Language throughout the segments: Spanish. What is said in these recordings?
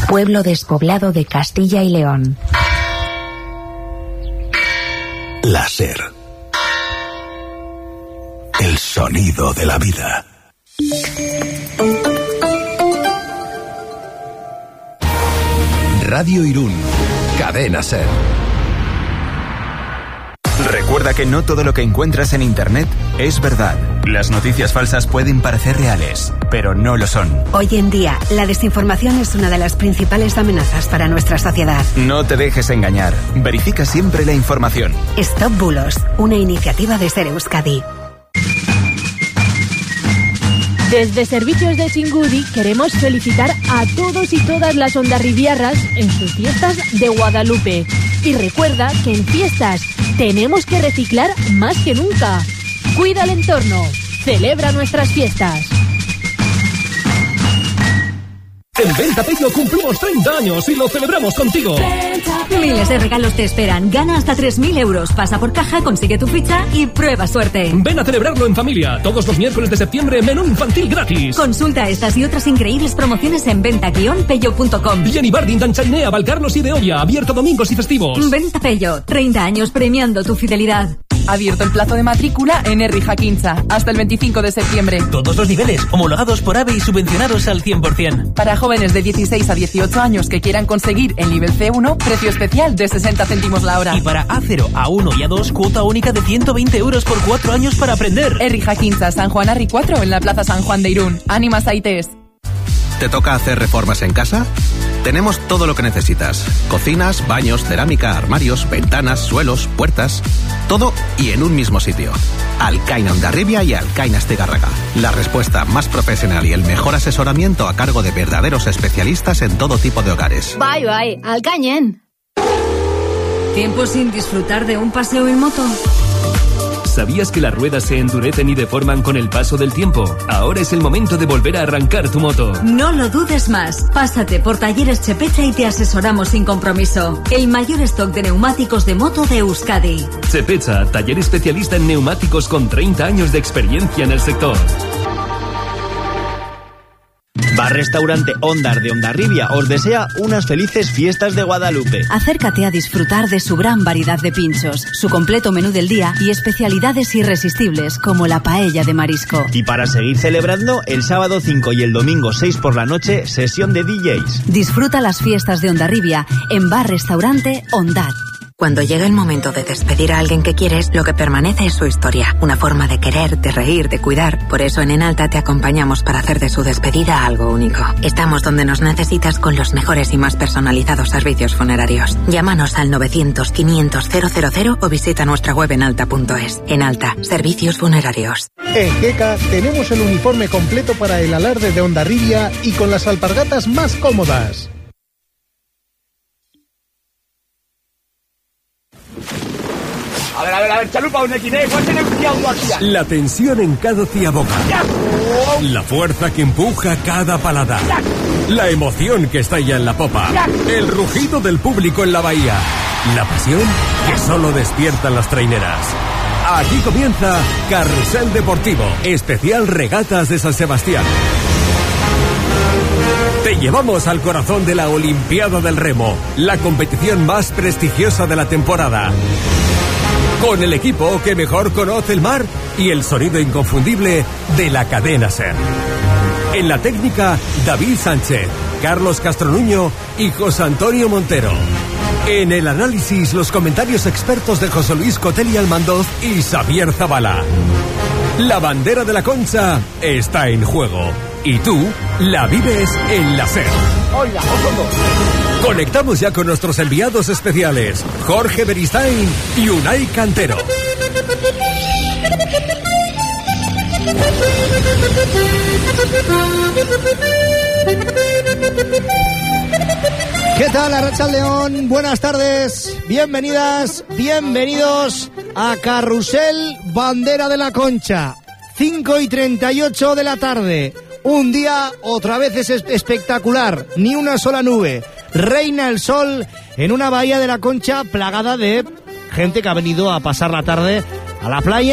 pueblo despoblado de Castilla y León. La SER. El sonido de la vida. Radio Irún. Cadena SER. Recuerda que no todo lo que encuentras en Internet es verdad. Las noticias falsas pueden parecer reales, pero no lo son. Hoy en día, la desinformación es una de las principales amenazas para nuestra sociedad. No te dejes engañar. Verifica siempre la información. Stop Bulos, una iniciativa de SER Euskadi. Desde Servicios de Chingudi queremos felicitar a todos y todas las hondarribiarras en sus fiestas de Guadalupe. Y recuerda que en fiestas tenemos que reciclar más que nunca. Cuida el entorno. Celebra nuestras fiestas. En Venta Pello cumplimos 30 años y lo celebramos contigo. Miles de regalos te esperan. Gana hasta 3.000 euros. Pasa por caja, consigue tu ficha y prueba suerte. Ven a celebrarlo en familia. Todos los miércoles de septiembre, menú infantil gratis. Consulta estas y otras increíbles promociones en venta-pello.com. Jenny Bardin, Danchainea, Valcarlos y de Olla. Abierto domingos y festivos. Venta Pello. 30 años premiando tu fidelidad. Abierto el plazo de matrícula en Errija Quincha hasta el 25 de septiembre. Todos los niveles, homologados por AVE y subvencionados al 100%. Para jóvenes de 16 a 18 años que quieran conseguir el nivel C1, precio especial de 60 céntimos la hora. Y para A0, A1 y A2, cuota única de 120 euros por 4 años para aprender. Errija Quincha, San Juan Arri 4 en la Plaza San Juan de Irún. Ánimas Aites. ¿Te toca hacer reformas en casa? Tenemos todo lo que necesitas. Cocinas, baños, cerámica, armarios, ventanas, suelos, puertas. Todo y en un mismo sitio. Alcaina Hondarribia y Alcaina Astigarraga. La respuesta más profesional y el mejor asesoramiento a cargo de verdaderos especialistas en todo tipo de hogares. Bye, bye. Alcañen. ¿Tiempo sin disfrutar de un paseo en moto? ¿Sabías que las ruedas se endurecen y deforman con el paso del tiempo? Ahora es el momento de volver a arrancar tu moto. No lo dudes más. Pásate por Talleres Chepecha y te asesoramos sin compromiso. El mayor stock de neumáticos de moto de Euskadi. Chepecha, taller especialista en neumáticos con 30 años de experiencia en el sector. Bar Restaurante Ondar de Hondarribia os desea unas felices fiestas de Guadalupe. Acércate a disfrutar de su gran variedad de pinchos, su completo menú del día y especialidades irresistibles como la paella de marisco. Y para seguir celebrando, el sábado 5 y el domingo 6 por la noche, sesión de DJs. Disfruta las fiestas de Hondarribia en Bar Restaurante Ondar. Cuando llega el momento de despedir a alguien que quieres, lo que permanece es su historia. Una forma de querer, de reír, de cuidar. Por eso en Enalta te acompañamos para hacer de su despedida algo único. Estamos donde nos necesitas con los mejores y más personalizados servicios funerarios. Llámanos al 900-500-000 o visita nuestra web enalta.es. Enalta, servicios funerarios. En GECA tenemos el uniforme completo para el alarde de Hondarribia y con las alpargatas más cómodas. A ver, chalupa, un equiné, ¿cuál tenemos aquí? La tensión en cada ciaboca. La fuerza que empuja cada paladar. La emoción que estalla en la popa. El rugido del público en la bahía. La pasión que solo despiertan las traineras. Aquí comienza Carrusel Deportivo, especial Regatas de San Sebastián. Te llevamos al corazón de la Olimpiada del Remo, la competición más prestigiosa de la temporada. Con el equipo que mejor conoce el mar y el sonido inconfundible de la cadena SER. En la técnica, David Sánchez, Carlos Castronuño y José Antonio Montero. En el análisis, los comentarios expertos de José Luis Cotelli Almandoz y Xavier Zavala. La bandera de la Concha está en juego y tú la vives en la SER. Hola, Conectamos ya con nuestros enviados especiales, Jorge Beristain y Unai Cantero. ¿Qué tal, Arratsaldeon? Buenas tardes, bienvenidas, bienvenidos a Carrusel Bandera de la Concha. 5:38 de la tarde. Un día otra vez es espectacular, ni una sola nube. Reina el sol en una bahía de la Concha plagada de gente que ha venido a pasar la tarde a la playa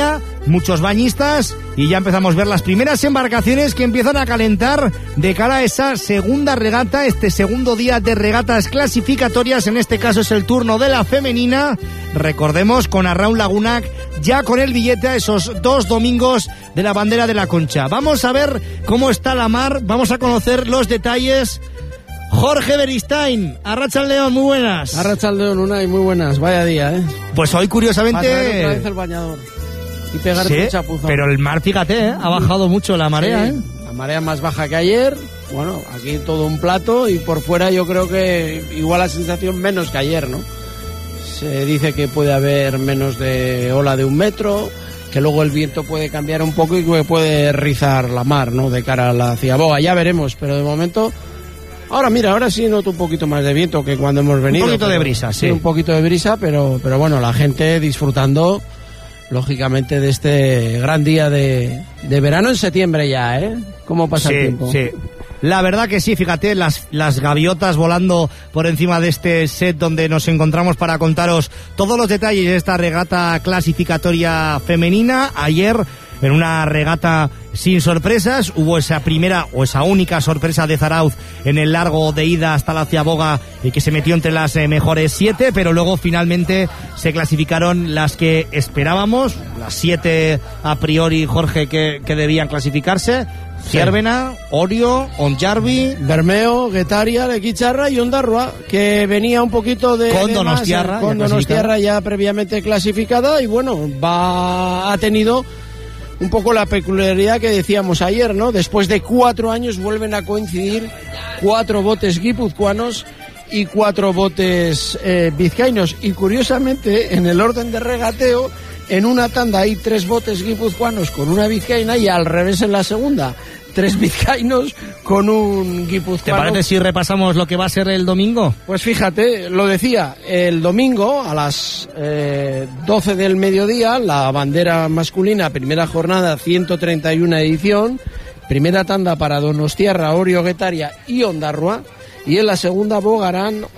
muchos bañistas y ya empezamos a ver las primeras embarcaciones que empiezan a calentar de cara a esa segunda regata, este segundo día de regatas clasificatorias. En este caso es el turno de la femenina, recordemos, con Arraun Lagunac ya con el billete a esos 2 domingos de la bandera de la Concha. Vamos a ver cómo está la mar, vamos a conocer los detalles. Jorge Beristain, Arratsaldeon, muy buenas. Arratsaldeon, Unai, muy buenas, vaya día, Pues hoy curiosamente... Para traer otra vez el bañador y pegarte un chapuzón. Pero el mar, fíjate, ha bajado mucho la marea, La marea más baja que ayer, bueno, aquí todo un plato y por fuera yo creo que igual la sensación menos que ayer, ¿no? Se dice que puede haber menos de ola de 1 metro, que luego el viento puede cambiar un poco y que puede rizar la mar, ¿no? De cara a la ciaboga, ya veremos, pero de momento... Ahora sí noto un poquito más de viento que cuando hemos venido. Un poquito de brisa, sí. Un poquito de brisa, pero bueno, la gente disfrutando, lógicamente, de este gran día de verano en septiembre ya, ¿Cómo pasa el tiempo? Sí. La verdad que sí, fíjate, las gaviotas volando por encima de este set donde nos encontramos para contaros todos los detalles de esta regata clasificatoria femenina. Ayer, en una regata sin sorpresas, hubo esa primera o esa única sorpresa de Zarauz en el largo de ida hasta la ciaboga, que se metió entre las mejores 7, pero luego finalmente se clasificaron las que esperábamos, las 7 a priori, Jorge, que debían clasificarse. Ciervena, Orio, Onjarvi, Bermeo, Guetaria, Lequicharra y Ondarroa, que venía un poquito de Donostiarra, con Donostiarra ya previamente clasificada y bueno, ha tenido un poco la peculiaridad que decíamos ayer, ¿no? Después de 4 años vuelven a coincidir 4 botes guipuzcoanos y 4 botes vizcaínos. Y curiosamente, en el orden de regateo, en una tanda hay 3 botes guipuzcoanos con una vizcaína y al revés en la segunda, 3 vizcaínos con un guipuzcoano. ¿Te parece si repasamos lo que va a ser el domingo? Pues fíjate, lo decía, el domingo a las 12 del mediodía, la bandera masculina, primera jornada, 131 edición, primera tanda para Donostiarra, Orio, Guetaria y Ondarroa, y en la segunda bogarán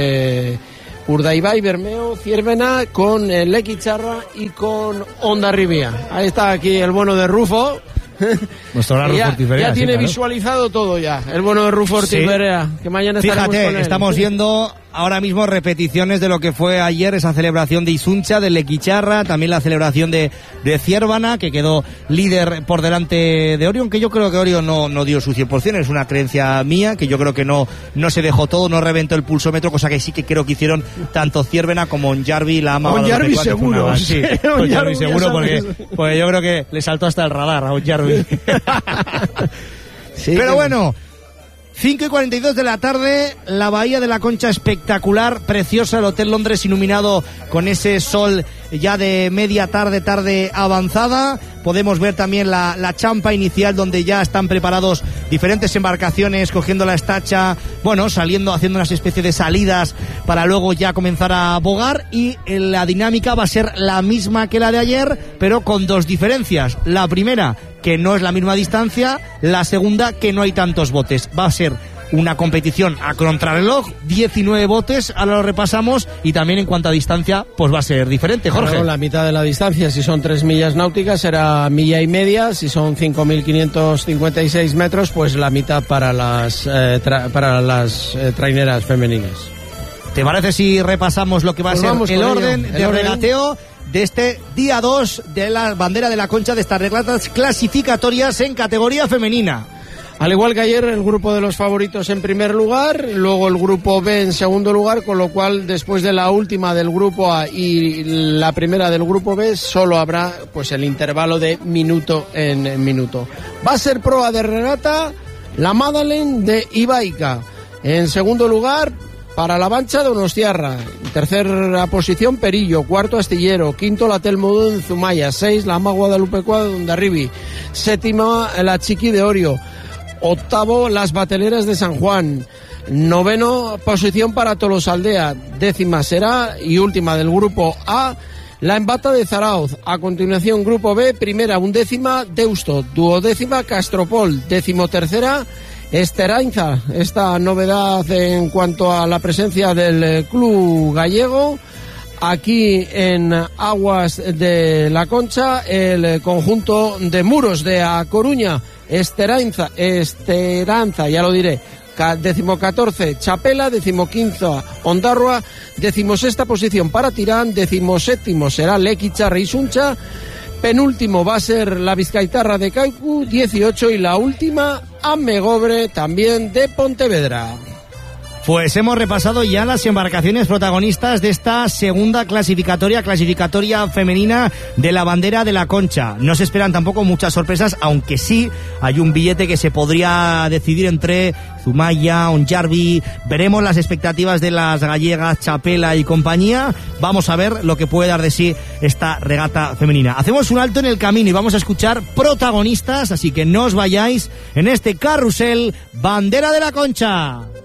Urdaibai, Bermeo, Ciervena con Lequicharra y con Hondarribia. Ahí está aquí el bueno de Rufo. Nuestro Rufo ya tiene claro. Visualizado todo ya, el bueno de Rufo Ortiz-Berea, que mañana estaremos con él. Estamos viendo ahora mismo repeticiones de lo que fue ayer esa celebración de Isuncha, de Lequicharra, también la celebración de Ciervana, que quedó líder por delante de Orion, que yo creo que Orion no dio su 100%, es una creencia mía, que yo creo que no se dejó todo, no reventó el pulsómetro, cosa que sí que creo que hicieron tanto Ciervena como Onjarvi, la ama. Onjarvi seguro, sí, Onjarvi seguro, porque yo creo que le saltó hasta el radar a Onjarvi. Sí, pero bueno, 5:42 de la tarde, la bahía de la Concha espectacular, preciosa, el Hotel Londres iluminado con ese sol ya de media tarde avanzada. Podemos ver también la champa inicial donde ya están preparados diferentes embarcaciones cogiendo la estacha, bueno, saliendo, haciendo unas especies de salidas para luego ya comenzar a bogar, y la dinámica va a ser la misma que la de ayer, pero con 2 diferencias. La primera, que no es la misma distancia, la segunda, que no hay tantos botes. Va a ser una competición a contrarreloj, 19 botes, ahora lo repasamos, y también en cuanto a distancia, pues va a ser diferente, Jorge. Claro, la mitad de la distancia, si son 3 millas náuticas, será 1,5 millas, si son 5.556 metros, pues la mitad para las traineras femeninas. ¿Te parece si repasamos lo que va a ser el orden de regateo de este día 2 de la bandera de la Concha, de estas regatas clasificatorias en categoría femenina? Al igual que ayer, el grupo de los favoritos en primer lugar, luego el grupo B en segundo lugar, con lo cual después de la última del grupo A y la primera del grupo B solo habrá pues el intervalo de minuto en minuto. Va a ser proa de regata la Madeleine de Ibaica. En segundo lugar, para la Bancha, Donostiarra. En tercera posición, Perillo. Cuarto, Astillero. Quinto, la Telmo en Zumaya. 6, la Ama Guadalupe Cuadra de Ondarribi. Séptima, la Chiqui de Orio. Octavo, las Bateleras de San Juan. Noveno, posición para Tolosaldea. 10ª será y última del grupo A, la Embata de Zarauz. A continuación, grupo B, primera 11ª, Deusto. 12ª, Castropol. 13ª, Esterainza, esta novedad en cuanto a la presencia del club gallego. aquí en aguas de la Concha, el conjunto de Muros de A Coruña, Esperanza, ya lo diré, 14 Chapela, 15 Ondarroa, 16ª posición para Tirán, 17º será Lequicharra y Suncha, penúltimo va a ser la Vizcaitarra de Caicu, 18, y la última Amegobre, también de Pontevedra. Pues hemos repasado ya las embarcaciones protagonistas de esta segunda clasificatoria femenina de la Bandera de la Concha. No se esperan tampoco muchas sorpresas, aunque sí hay un billete que se podría decidir entre Zumaya, Onjarvi. Veremos las expectativas de las gallegas, Chapela y compañía. Vamos a ver lo que puede dar de sí esta regata femenina. Hacemos un alto en el camino y vamos a escuchar protagonistas, así que no os vayáis en este carrusel Bandera de la Concha.